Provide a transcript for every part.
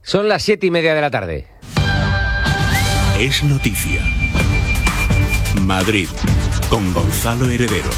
Son las 7:30 de la tarde. Es noticia. Madrid, con Gonzalo Heredero.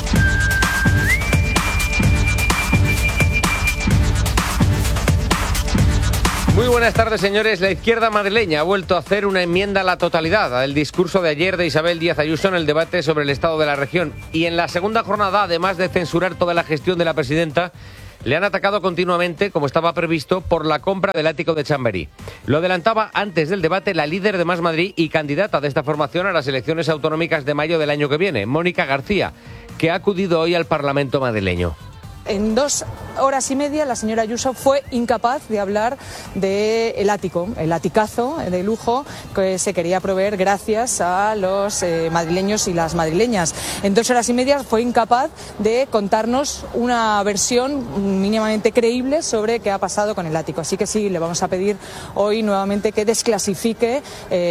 Muy buenas tardes, señores. La izquierda madrileña ha vuelto a hacer una enmienda a la totalidad al discurso de ayer de Isabel Díaz Ayuso en el debate sobre el estado de la región. Y en la segunda jornada, además de censurar toda la gestión de la presidenta, le han atacado continuamente, como estaba previsto, por la compra del ático de Chamberí. Lo adelantaba antes del debate la líder de Más Madrid y candidata de esta formación a las elecciones autonómicas de mayo del año que viene, Mónica García, que ha acudido hoy al Parlamento madrileño. En 2 horas y media la señora Ayuso fue incapaz de hablar del ático, el aticazo de lujo que se quería proveer gracias a los madrileños y las madrileñas. En 2 horas y media fue incapaz de contarnos una versión mínimamente creíble sobre qué ha pasado con el ático. Así que sí, le vamos a pedir hoy nuevamente que desclasifique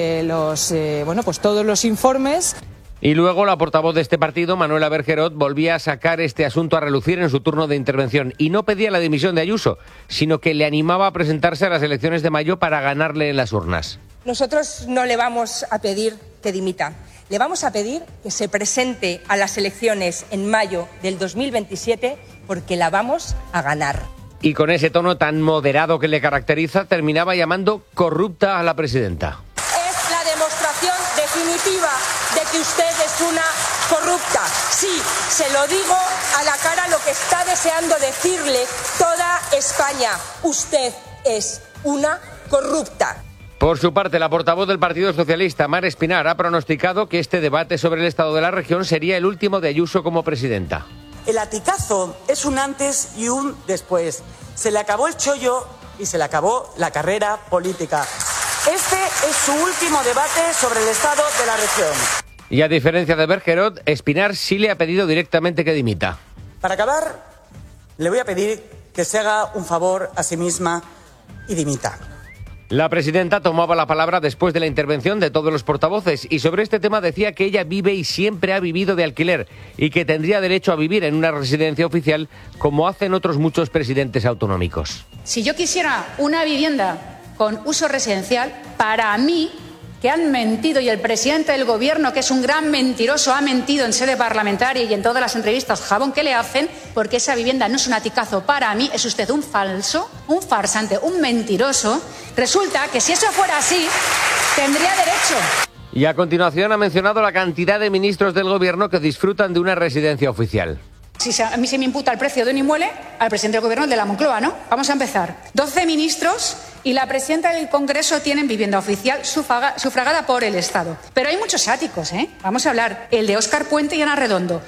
todos los informes. Y luego la portavoz de este partido, Manuela Bergerot, volvía a sacar este asunto a relucir en su turno de intervención y no pedía la dimisión de Ayuso, sino que le animaba a presentarse a las elecciones de mayo para ganarle en las urnas. Nosotros no le vamos a pedir que dimita, le vamos a pedir que se presente a las elecciones en mayo del 2027 porque la vamos a ganar. Y con ese tono tan moderado que le caracteriza, terminaba llamando corrupta a la presidenta. Es la demostración definitiva de que usted es una corrupta. Sí, se lo digo a la cara lo que está deseando decirle toda España. Usted es una corrupta. Por su parte, la portavoz del Partido Socialista, Mar Espinar, ha pronosticado que este debate sobre el estado de la región sería el último de Ayuso como presidenta. El aticazo es un antes y un después. Se le acabó el chollo y se le acabó la carrera política. Este es su último debate sobre el estado de la región. Y a diferencia de Bergerot, Espinar sí le ha pedido directamente que dimita. Para acabar, le voy a pedir que se haga un favor a sí misma y dimita. La presidenta tomaba la palabra después de la intervención de todos los portavoces y sobre este tema decía que ella vive y siempre ha vivido de alquiler y que tendría derecho a vivir en una residencia oficial como hacen otros muchos presidentes autonómicos. Si yo quisiera una vivienda con uso residencial, para mí, que han mentido, y el presidente del gobierno, que es un gran mentiroso, ha mentido en sede parlamentaria y en todas las entrevistas jabón que le hacen, porque esa vivienda no es un aticazo para mí, es usted un falso, un farsante, un mentiroso. Resulta que si eso fuera así, tendría derecho. Y a continuación ha mencionado la cantidad de ministros del gobierno que disfrutan de una residencia oficial. Si a mí se me imputa el precio de un inmueble, al presidente del gobierno, el de la Moncloa, ¿no? Vamos a empezar. 12 ministros y la presidenta del Congreso tienen vivienda oficial sufragada por el Estado. Pero hay muchos áticos, ¿eh? Vamos a hablar. El de Óscar Puente y Ana Redondo,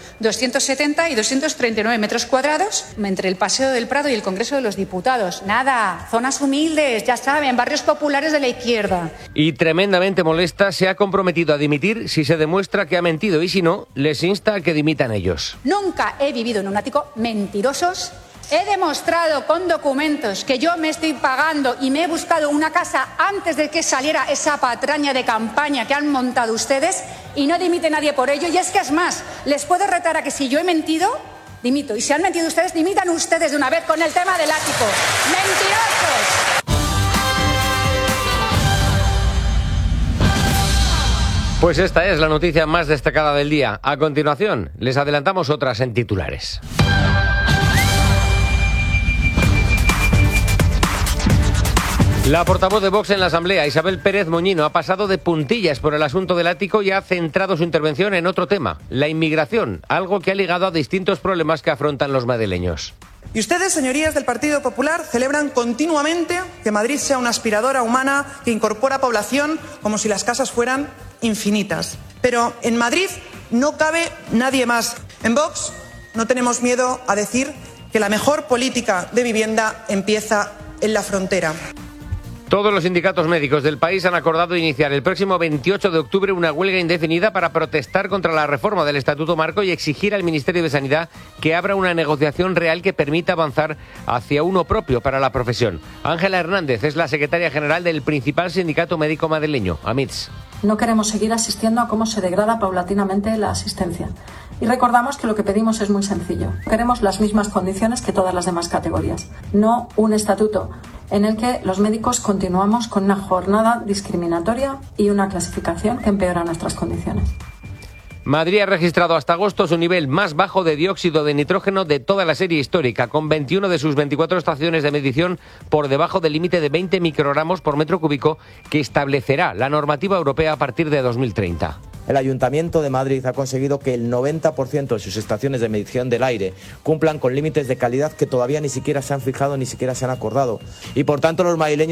270 y 239 metros cuadrados entre el Paseo del Prado y el Congreso de los Diputados. Nada, zonas humildes, ya saben, barrios populares de la izquierda. Y tremendamente molesta, se ha comprometido a dimitir si se demuestra que ha mentido y si no, les insta a que dimitan ellos. Nunca he vivido en un ático, mentirosos. He demostrado con documentos que yo me estoy pagando y me he buscado una casa antes de que saliera esa patraña de campaña que han montado ustedes y no dimite nadie por ello. Y es que es más, les puedo retar a que si yo he mentido, dimito. Y si han mentido ustedes, dimitan ustedes de una vez con el tema del ático. ¡Mentirosos! Pues esta es la noticia más destacada del día. A continuación, les adelantamos otras en titulares. La portavoz de Vox en la Asamblea, Isabel Pérez Moñino, ha pasado de puntillas por el asunto del ático y ha centrado su intervención en otro tema, la inmigración, algo que ha ligado a distintos problemas que afrontan los madrileños. Y ustedes, señorías del Partido Popular, celebran continuamente que Madrid sea una aspiradora humana que incorpora población como si las casas fueran infinitas. Pero en Madrid no cabe nadie más. En Vox no tenemos miedo a decir que la mejor política de vivienda empieza en la frontera. Todos los sindicatos médicos del país han acordado iniciar el próximo 28 de octubre una huelga indefinida para protestar contra la reforma del Estatuto Marco y exigir al Ministerio de Sanidad que abra una negociación real que permita avanzar hacia uno propio para la profesión. Ángela Hernández es la secretaria general del principal sindicato médico madrileño, AMITS. No queremos seguir asistiendo a cómo se degrada paulatinamente la asistencia. Y recordamos que lo que pedimos es muy sencillo. Queremos las mismas condiciones que todas las demás categorías, no un estatuto en el que los médicos continuamos con una jornada discriminatoria y una clasificación que empeora nuestras condiciones. Madrid ha registrado hasta agosto su nivel más bajo de dióxido de nitrógeno de toda la serie histórica, con 21 de sus 24 estaciones de medición por debajo del límite de 20 microgramos por metro cúbico que establecerá la normativa europea a partir de 2030. El Ayuntamiento de Madrid ha conseguido que el 90% de sus estaciones de medición del aire cumplan con límites de calidad que todavía ni siquiera se han fijado, ni siquiera se han acordado. Y por tanto los madrileños